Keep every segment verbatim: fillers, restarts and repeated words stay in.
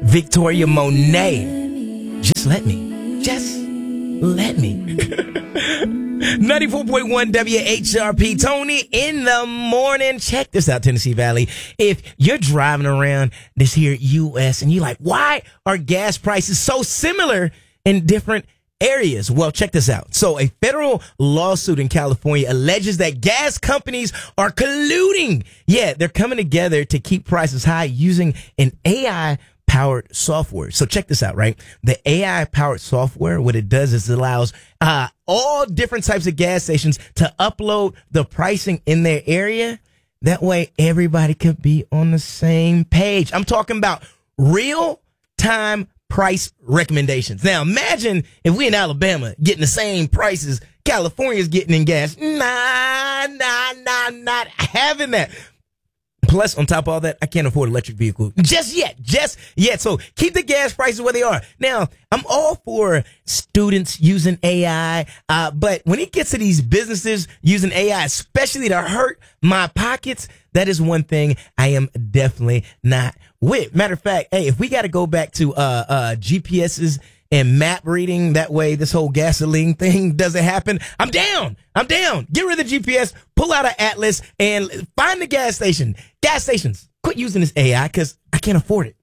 Victoria Monet. Just let me. Just let me. ninety-four point one W H R P, Tony in the morning. Check this out, Tennessee Valley. If you're driving around this here U S and you're like, why are gas prices so similar in different areas? Well, check this out. So a federal lawsuit in California alleges that gas companies are colluding. Yeah, they're coming together to keep prices high using an A I powered software. So check this out, right? The A I powered software, what it does is it allows uh, all different types of gas stations to upload the pricing in their area. That way everybody can be on the same page. I'm talking about real time price recommendations. Now imagine if we in Alabama getting the same prices California's getting in gas. Nah, nah, nah, not having that. Plus, on top of all that, I can't afford an electric vehicle just yet, just yet. So keep the gas prices where they are. Now, I'm all for students using A I, uh, but when it gets to these businesses using A I, especially to hurt my pockets, that is one thing I am definitely not with. Matter of fact, hey, if we got to go back to uh, uh, G P S's and map reading, that way this whole gasoline thing doesn't happen, I'm down. I'm down. Get rid of the G P S, pull out an atlas, and find the gas station. Gas stations, quit using this A I because I can't afford it.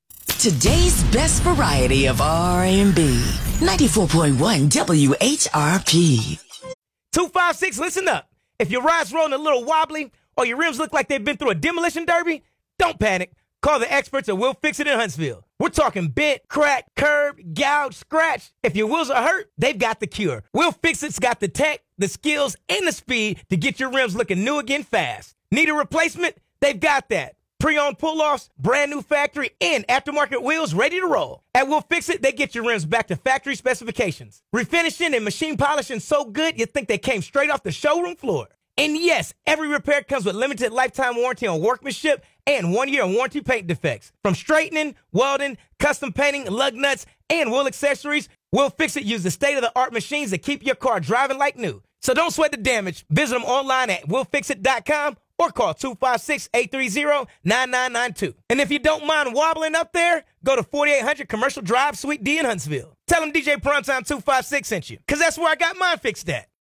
Today's best variety of R and B. ninety-four point one W H R P. two five six, listen up. If your ride's rolling a little wobbly or your rims look like they've been through a demolition derby, don't panic. Call the experts at Will Fix It in Huntsville. We're talking bent, crack, curb, gouge, scratch. If your wheels are hurt, they've got the cure. Will Fix It's got the tech, the skills, and the speed to get your rims looking new again fast. Need a replacement? They've got that. Pre-owned pull-offs, brand new factory, and aftermarket wheels ready to roll. At Will Fix It, they get your rims back to factory specifications. Refinishing and machine polishing so good, you think they came straight off the showroom floor. And yes, every repair comes with limited lifetime warranty on workmanship and one year warranty paint defects. From straightening, welding, custom painting, lug nuts, and wheel accessories, Will Fix It uses state-of-the-art machines that keep your car driving like new. So don't sweat the damage. Visit them online at will fix it dot com or call two five six, eight three zero, nine nine nine two. And if you don't mind wobbling up there, go to forty-eight hundred Commercial Drive, Suite D in Huntsville. Tell them D J Primetime two five six sent you, because that's where I got mine fixed at.